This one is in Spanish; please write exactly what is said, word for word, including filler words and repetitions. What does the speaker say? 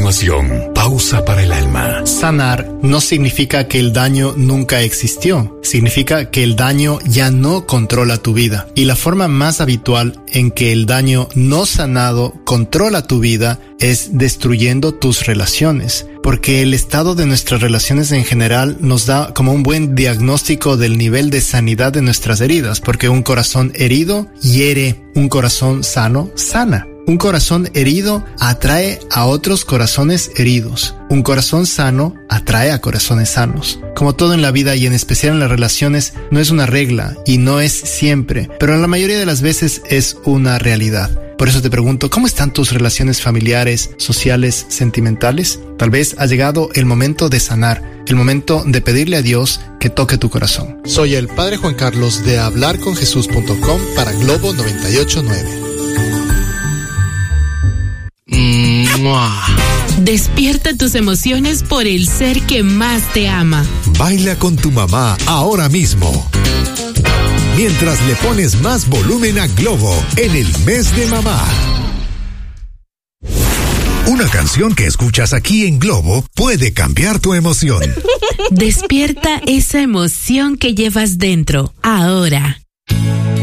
continuación, pausa para el alma. Sanar no significa que el daño nunca existió. Significa que el daño ya no controla tu vida. Y la forma más habitual en que el daño no sanado controla tu vida es destruyendo tus relaciones. Porque el estado de nuestras relaciones en general nos da como un buen diagnóstico del nivel de sanidad de nuestras heridas. Porque un corazón herido hiere, un corazón sano sana. Un corazón herido atrae a otros corazones heridos. Un corazón sano atrae a corazones sanos. Como todo en la vida y en especial en las relaciones, no es una regla y no es siempre, pero la mayoría de las veces es una realidad. Por eso te pregunto, ¿cómo están tus relaciones familiares, sociales, sentimentales? Tal vez ha llegado el momento de sanar, el momento de pedirle a Dios que toque tu corazón. Soy el Padre Juan Carlos de hablar con jesús punto com para Globo noventa y ocho punto nueve. Despierta tus emociones por el ser que más te ama. Baila con tu mamá ahora mismo, mientras le pones más volumen a Globo en el mes de mamá. Una canción que escuchas aquí en Globo puede cambiar tu emoción. Despierta esa emoción que llevas dentro, ahora.